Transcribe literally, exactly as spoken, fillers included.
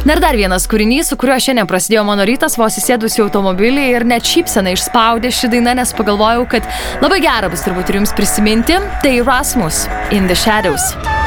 Na ir dar vienas kūrinys, su kuriuo šiandien prasidėjo mano rytas, vos įsėdus į automobilį ir net šypseną išspaudė ši daina, nes pagalvojau, kad labai gera bus turbūt ir jums prisiminti. Tai Rasmus, In the Shadows.